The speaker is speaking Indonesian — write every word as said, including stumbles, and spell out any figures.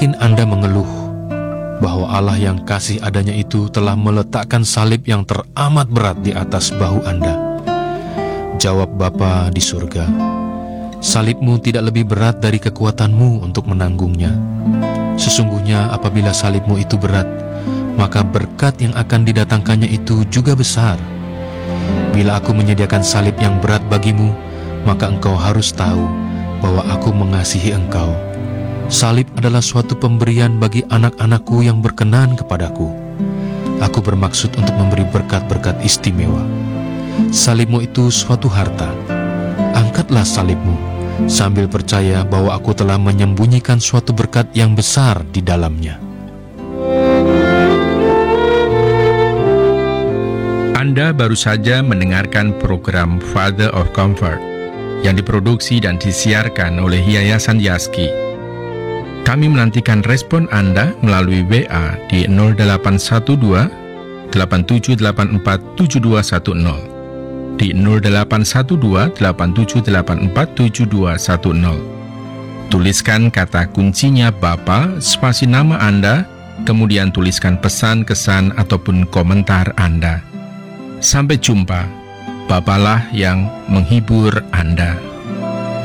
Mungkin Anda mengeluh bahwa Allah yang kasih adanya itu telah meletakkan salib yang teramat berat di atas bahu Anda. Jawab Bapa di surga, salibmu tidak lebih berat dari kekuatanmu untuk menanggungnya. Sesungguhnya apabila salibmu itu berat, maka berkat yang akan didatangkannya itu juga besar. Bila aku menyediakan salib yang berat bagimu, maka engkau harus tahu bahwa aku mengasihi engkau. Salib adalah suatu pemberian bagi anak-anakku yang berkenan kepadaku. Aku bermaksud untuk memberi berkat-berkat istimewa. Salibmu itu suatu harta. Angkatlah salibmu sambil percaya bahwa aku telah menyembunyikan suatu berkat yang besar di dalamnya. Anda baru saja mendengarkan program Father of Comfort yang diproduksi dan disiarkan oleh Yayasan Yaski. Kami menantikan respon Anda melalui W A di nol delapan satu dua, delapan tujuh delapan empat, tujuh dua satu nol, di nol delapan satu dua, delapan tujuh delapan empat, tujuh dua satu nol. Tuliskan kata kuncinya Bapa, spasi nama Anda, kemudian tuliskan pesan, kesan, ataupun komentar Anda. Sampai jumpa, Bapalah yang menghibur Anda.